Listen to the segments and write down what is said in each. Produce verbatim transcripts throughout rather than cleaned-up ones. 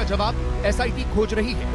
जवाब एसआईटी खोज रही है।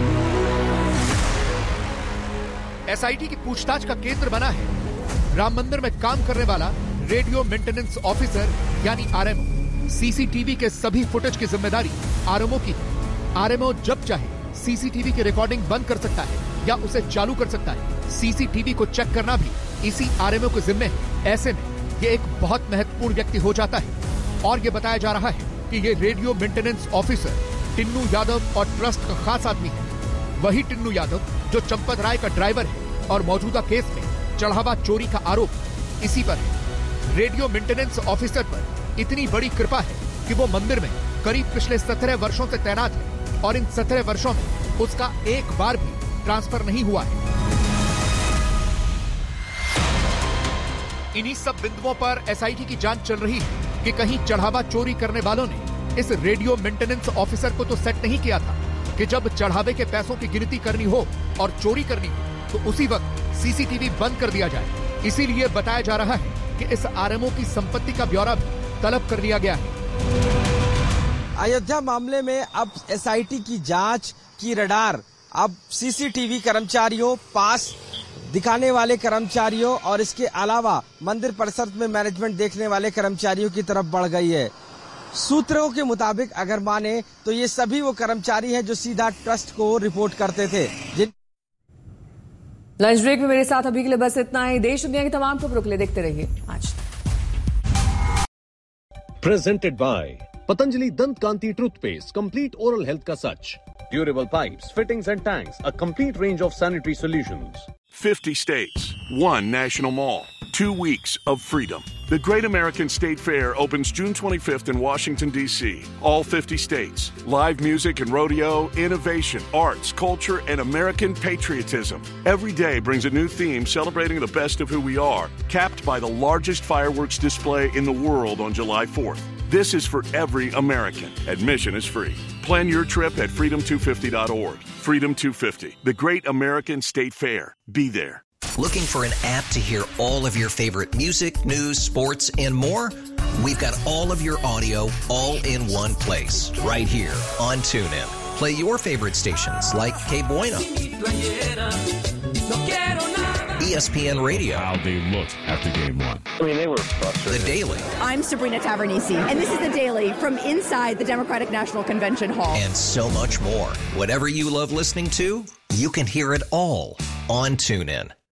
एसआईटी की पूछताछ का केंद्र बना है राम मंदिर में काम करने वाला रेडियो मेंटेनेंस ऑफिसर यानी आरएमओ। सीसीटीवी के सभी फुटेज की जिम्मेदारी आरएमओ की है। आरएमओ जब चाहे सीसीटीवी की रिकॉर्डिंग बंद कर सकता है या उसे चालू कर सकता है। सीसीटीवी को चेक करना भी इसी आरएमओ के जिम्मे है। ऐसे में ये एक बहुत महत्वपूर्ण व्यक्ति हो जाता है और ये बताया जा रहा है कि ये radio maintenance officer Tinnu Yadav और ट्रस्ट का खास आदमी है। वही टिन्नू यादव जो चंपत राय का ड्राइवर है और मौजूदा केस में चढ़ावा चोरी का आरोप इसी पर है। रेडियो मेंटेनेंस ऑफिसर पर इतनी बड़ी कृपा है कि वो मंदिर में करीब पिछले सत्रह वर्षों से तैनात है और इन सत्रह वर्षों में उसका एक बार भी ट्रांसफर नहीं हुआ है। इन्हीं सब बिंदुओं पर एसआईटी की जांच चल रही है कि कहीं चढ़ावा चोरी करने वालों ने इस रेडियो मेंटेनेंस ऑफिसर को तो सेट नहीं किया था कि जब चढ़ावे के पैसों की गिनती करनी हो और चोरी करनी हो तो उसी वक्त सीसीटीवी बंद कर दिया जाए। इसीलिए बताया जा रहा है कि इस आरएमओ की संपत्ति का ब्यौरा भी तलब कर लिया गया है। अयोध्या मामले में अब एसआईटी की जांच की रडार अब सीसीटीवी कर्मचारियों, पास दिखाने वाले कर्मचारियों और इसके अलावा मंदिर परिसर में मैनेजमेंट देखने वाले कर्मचारियों की तरफ बढ़ गई है। सूत्रों के मुताबिक अगर माने तो ये सभी वो कर्मचारी हैं जो सीधा ट्रस्ट को रिपोर्ट करते थे। जिन लंच ब्रेक में मेरे साथ अभी के लिए बस इतना ही। देश दुनिया की तमाम खबरों के लिए देखते रहिए आज तक। प्रेजेंटेड बाय पतंजलि दंत कांति टूथपेस्ट, कंप्लीट ओरल हेल्थ का सच, durable pipes, fittings and tanks, a complete range of sanitary solutions. fifty states, one national mall, two weeks of freedom. The Great American State Fair opens June twenty-fifth in Washington, D C All fifty states. Live music and rodeo, innovation, arts, culture, and American patriotism. Every day brings a new theme celebrating the best of who we are, capped by the largest fireworks display in the world on July fourth. This is for every American. Admission is free. Plan your trip at freedom two fifty dot org. Freedom two fifty, the Great American State Fair. Be there. Looking for an app to hear all of your favorite music, news, sports, and more? We've got all of your audio all in one place, right here on TuneIn. Play your favorite stations like K Bueno, E S P N Radio. How they looked after game one. I mean, they were frustrated. The Daily. I'm Sabrina Tavernisi, and this is The Daily from inside the Democratic National Convention Hall. And so much more. Whatever you love listening to, you can hear it all on TuneIn.